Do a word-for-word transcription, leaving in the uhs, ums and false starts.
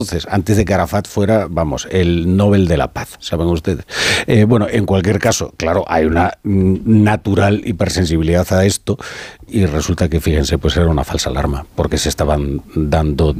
entonces, antes de que Arafat fuera, vamos, el Nobel de la Paz, ¿saben ustedes? Eh, bueno, en cualquier caso, claro, hay una mm, natural hipersensibilidad a esto y resulta que, fíjense, pues era una falsa alarma, porque se estaban dando